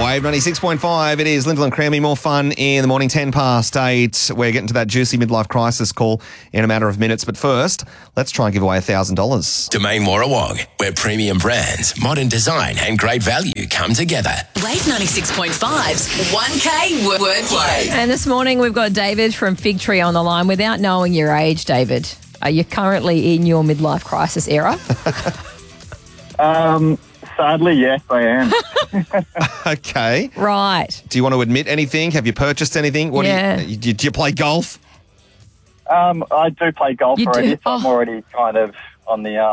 Wave 96.5. It is Lyndall and Crammy. More fun in the morning, 10 past 8. We're getting to that juicy midlife crisis call in a matter of minutes. But first, let's try and give away $1,000. Domain Warrawong, where premium brands, modern design and great value come together. Wave 96.5's 1K wordplay. And this morning we've got David from Fig Tree on the line. Without knowing your age, David, are you currently in your midlife crisis era? Sadly, yes, I am. Okay. Right. Do you want to admit anything? Have you purchased anything? Do you play golf? I do play golf You do? already, so I'm Oh. already kind of on the